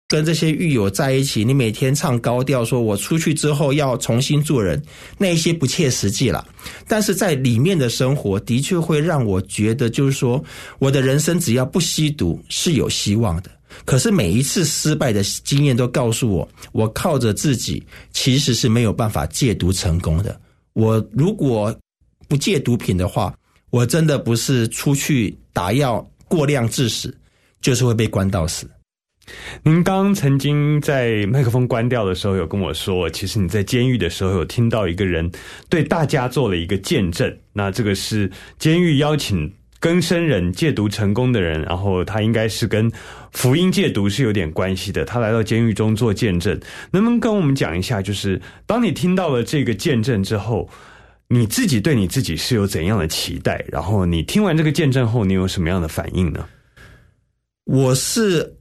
跟这些狱友在一起，你每天唱高调说我出去之后要重新做人，那一些不切实际啦。但是在里面的生活的确会让我觉得，就是说我的人生只要不吸毒是有希望的。可是每一次失败的经验都告诉我，我靠着自己其实是没有办法戒毒成功的。我如果不戒毒品的话，我真的不是出去打药过量致死，就是会被关到死。 您刚曾经在麦克风关掉的时候有跟我说，其实你在监狱的时候有听到一个人对大家做了一个见证，那这个是监狱邀请更生人戒毒成功的人，然后他应该是跟福音戒毒是有点关系的，他来到监狱中做见证。能不能跟我们讲一下，就是当你听到了这个见证之后，你自己对你自己是有怎样的期待，然后你听完这个见证后你有什么样的反应呢？ 我是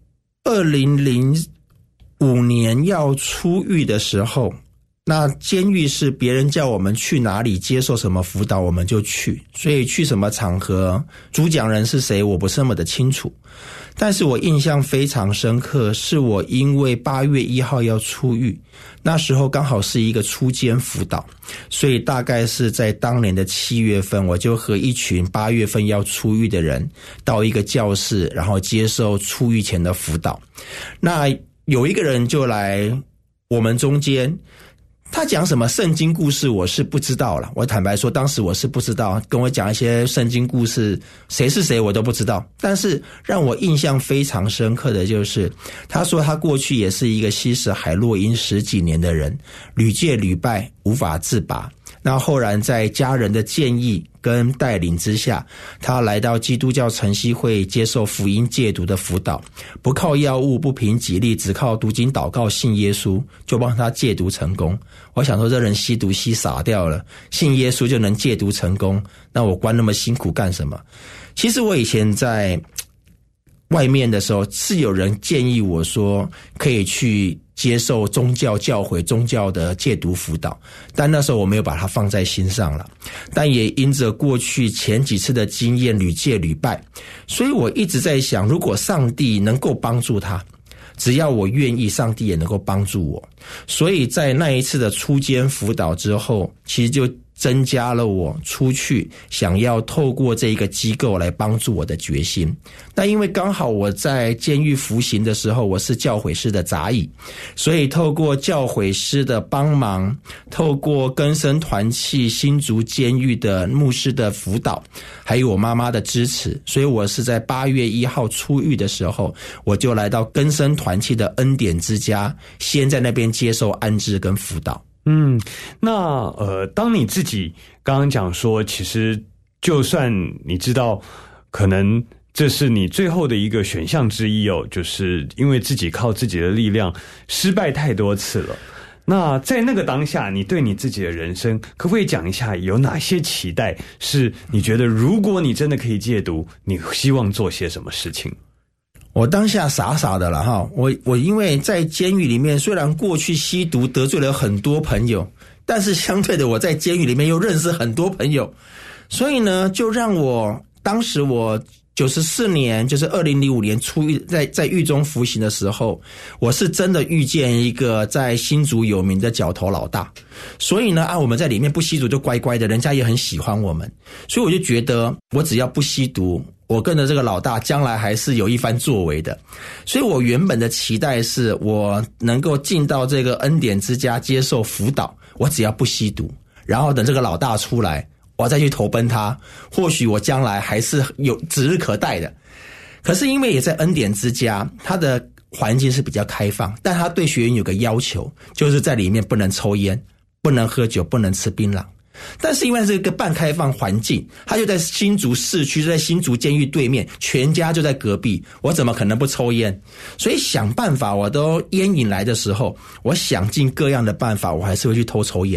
2005年要出狱的时候，那监狱是别人叫我们去哪里接受什么辅导我们就去，所以去什么场合主讲人是谁我不是那么的清楚。但是我印象非常深刻，是我因为8月1号要出狱，那时候刚好是一个出监辅导，所以大概是在当年的7月份，我就和一群8月份要出狱的人到一个教室，然后接受出狱前的辅导。那有一个人就来我们中间，他讲什么圣经故事我是不知道了，我坦白说当时我是不知道，跟我讲一些圣经故事谁是谁我都不知道。但是让我印象非常深刻的就是他说他过去也是一个吸食海洛因10几年的人，屡戒屡败无法自拔。那后来在家人的建议跟带领之下，他来到基督教晨曦会接受福音戒毒的辅导，不靠药物不凭己力，只靠读经祷告信耶稣，就帮他戒毒成功。我想说这人吸毒吸傻掉了，信耶稣就能戒毒成功，那我关那么辛苦干什么？其实我以前在外面的时候是有人建议我说可以去接受宗教教诲宗教的戒毒辅导，但那时候我没有把它放在心上了。但也因着过去前几次的经验屡戒屡败，所以我一直在想，如果上帝能够帮助他，只要我愿意，上帝也能够帮助我。所以在那一次的出监辅导之后，其实就增加了我出去想要透过这个机构来帮助我的决心。那因为刚好我在监狱服刑的时候，我是教诲师的杂役，所以透过教诲师的帮忙，透过更生团契新竹监狱的牧师的辅导，还有我妈妈的支持，所以我是在8月1号出狱的时候，我就来到更生团契的恩典之家，先在那边接受安置跟辅导。 那当你自己刚刚讲说，其实就算你知道可能这是你最后的一个选项之一哦，就是因为自己靠自己的力量失败太多次了。那在那个当下，你对你自己的人生可不可以讲一下有哪些期待，是你觉得如果你真的可以戒毒，你希望做些什么事情？ 我当下傻傻的了哈，我因为在监狱里面，虽然过去吸毒得罪了很多朋友，但是相对的我在监狱里面又认识很多朋友，所以呢，就让我当时我94年，就是2005年出狱，在狱中服刑的时候，我是真的遇见一个在新竹有名的角头老大，所以呢，我们在里面不吸毒就乖乖的，人家也很喜欢我们，所以我就觉得我只要不吸毒，我跟着这个老大将来还是有一番作为的。所以我原本的期待是我能够进到这个恩典之家接受辅导，我只要不吸毒，然后等这个老大出来，我再去投奔他，或许我将来还是有指日可待的。可是因为也在恩典之家，他的环境是比较开放，但他对学员有个要求，就是在里面不能抽烟，不能喝酒，不能吃槟榔。但是因为这个半开放环境，他就在新竹市区，就在新竹监狱对面，全家就在隔壁，我怎么可能不抽烟？所以想办法，我都烟瘾来的时候，我想尽各样的办法，我还是会去偷抽烟。